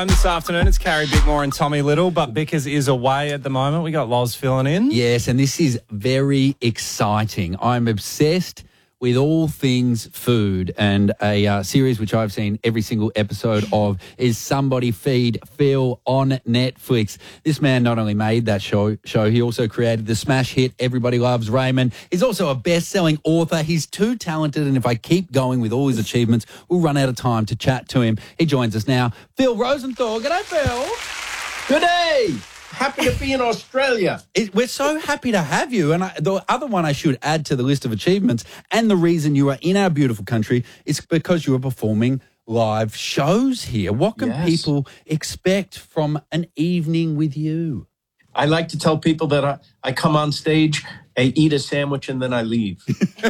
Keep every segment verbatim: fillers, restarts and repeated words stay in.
And this afternoon, it's Carrie Bickmore and Tommy Little, but Bickers is away at the moment. We got Loz filling in. Yes, and this is very exciting. I'm obsessed with all things food, and a uh, series which I've seen every single episode of is Somebody Feed Phil on Netflix. This man not only made that show, show, he also created the smash hit Everybody Loves Raymond. He's also a best-selling author. He's too talented, and if I keep going with all his achievements, we'll run out of time to chat to him. He joins us now. Phil Rosenthal. G'day, Phil. Good day. Happy to be in Australia. It, we're so happy to have you. And I, the other one I should add to the list of achievements, and the reason you are in our beautiful country, is because you are performing live shows here. What can Yes. people expect from an evening with you? I like to tell people that I, I come on stage, I eat a sandwich, and then I leave.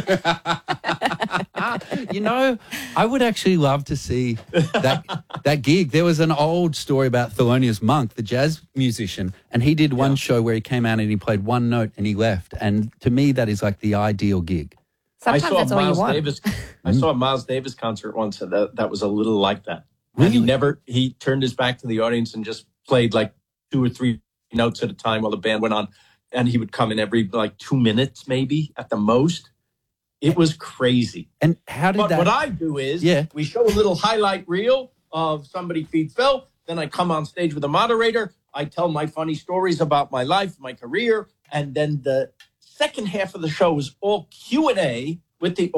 You know, I would actually love to see that that gig. There was an old story about Thelonious Monk, the jazz musician, and he did one Yeah. show where he came out and he played one note and he left. And to me, that is like the ideal gig. Sometimes I saw that's a all you Miles want. Davis. I saw a Miles Davis concert once and that, that was a little like that. And he Really? never, he turned his back to the audience and just played like two or three notes at a time while the band went on. And he would come in every like two minutes, maybe at the most. It was crazy. And how did But that... what I do is Yeah. we show a little highlight reel of Somebody Feed Phil. Then I come on stage with a moderator. I tell my funny stories about my life, my career. And then the second half of the show is all Q and A with the